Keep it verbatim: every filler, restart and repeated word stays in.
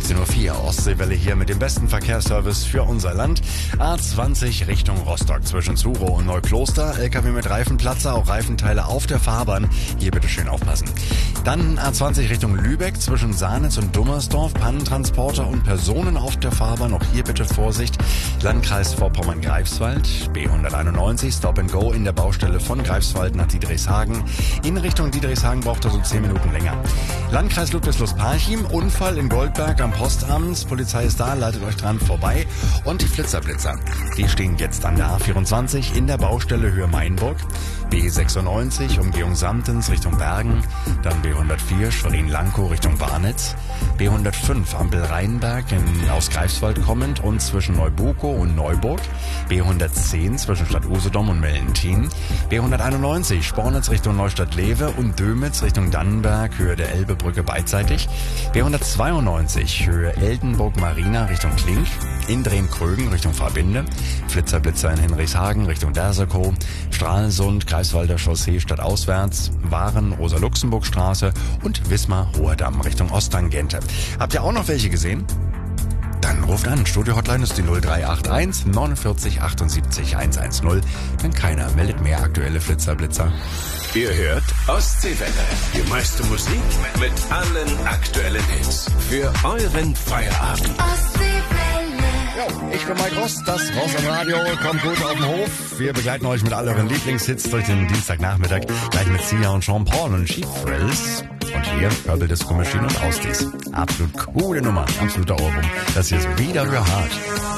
sechzehn Uhr vier, Ostseewelle hier mit dem besten Verkehrsservice für unser Land. A zwanzig Richtung Rostock zwischen Zuro und Neukloster. L K W mit Reifenplatzer, auch Reifenteile auf der Fahrbahn. Hier bitte schön aufpassen. Dann A zwanzig Richtung Lübeck zwischen Sahnitz und Dummersdorf. Pannentransporter und Personen auf der Fahrbahn. Auch hier bitte Vorsicht. Landkreis Vorpommern-Greifswald. B hunderteinundneunzig Stop and Go in der Baustelle von Greifswald nach Diedrichshagen. In Richtung Diedrichshagen braucht er so zehn Minuten länger. Landkreis Ludwigslust-Parchim. Unfall in Goldberg am Postamt. Polizei ist da, leitet euch dran vorbei. Und die Flitzerblitzer, die stehen jetzt an der A vierundzwanzig in der Baustelle Höhe Mainburg. B sechsundneunzig Umgehung Samtens Richtung Bergen. Dann B hundertvier Schwerin-Lankow Richtung Warnitz. B hundertfünf Ampel Rheinberg in, aus Greifswald kommend und zwischen Neubukow und Neuburg. B hundertzehn zwischen Stadt Usedom und Mellentin. B hunderteinundneunzig Spornitz Richtung Neustadt-Lewe und Dömitz Richtung Dannenberg, Höhe der Elbebrücke beidseitig. B hundertzweiundneunzig Höhe Eldenburg-Marina Richtung Klink. In Drehmkrögen Richtung Verbinde. Flitzerblitzer in Hinrichshagen Richtung Dersekow. Stralsund, Greifswalder Chaussee stadtauswärts. Waren, Rosa-Luxemburg-Straße und Wismar-Hoherdamm Richtung Osttangente. Habt ihr auch noch welche gesehen? Dann ruft an. Studio-Hotline ist die null drei acht eins neunundvierzig achtundsiebzig hundertzehn. Wenn keiner meldet mehr aktuelle Flitzerblitzer. Ihr hört Ostseewelle. Die meiste Musik mit allen aktuellen Hits. Für euren Feierabend. Jo, ich bin Mike Ross, das Ross am Radio, kommt gut auf den Hof. Wir begleiten euch mit all euren Lieblingshits durch den Dienstagnachmittag. Gleich mit Sia und Sean Paul und Cheap Thrills. Und hier Purple Disco Machine und Ausdies. Absolut coole Nummer, absoluter Ohrwurm. Das hier ist Wieder Your Heart.